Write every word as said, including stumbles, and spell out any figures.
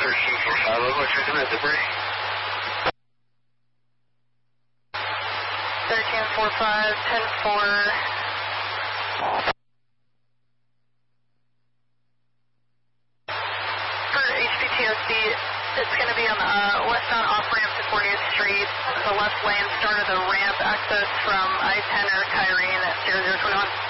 thirteen forty-five, I'll go check in at debris. thirteen forty-five, ten four. For H P T O C, it's going to be on the uh, westbound off-ramp to fortieth Street. The left lane start of the ramp access from I ten or Kyrene at zero zero two one.